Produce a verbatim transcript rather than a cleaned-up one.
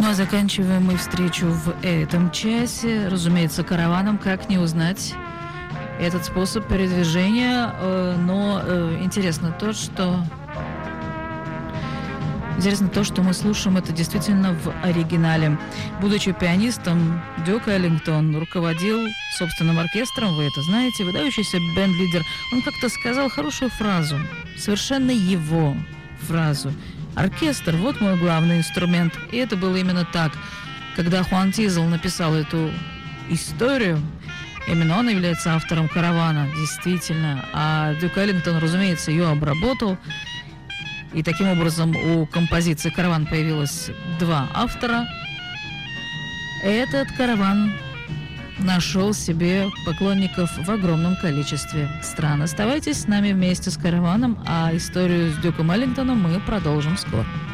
Ну а заканчиваем мы встречу в этом часе, разумеется, караваном. Как не узнать этот способ передвижения? Но интересно то, что... Интересно то, что мы слушаем это действительно в оригинале. Будучи пианистом, Дюк Эллингтон руководил собственным оркестром, вы это знаете, выдающийся бенд-лидер. Он как-то сказал хорошую фразу, совершенно его фразу. «Оркестр, вот мой главный инструмент». И это было именно так. Когда Хуан Тизл написал эту историю, именно он является автором «Каравана», действительно. А Дюк Эллингтон, разумеется, ее обработал. И таким образом у композиции «Караван» появилось два автора. Этот караван нашел себе поклонников в огромном количестве стран. Оставайтесь с нами вместе с «Караваном», а историю с Дюком Эллингтоном мы продолжим скоро.